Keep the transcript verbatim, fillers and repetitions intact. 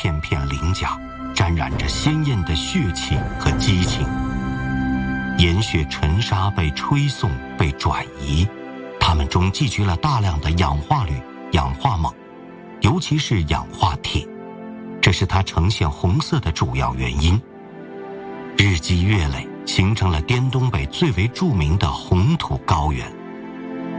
片片鳞甲，沾染着鲜艳的血气和激情。岩雪尘沙被吹送，被转移，它们中寄居了大量的氧化铝、氧化锰，尤其是氧化铁，这是它呈现红色的主要原因。日积月累，形成了滇东北最为著名的红土高原。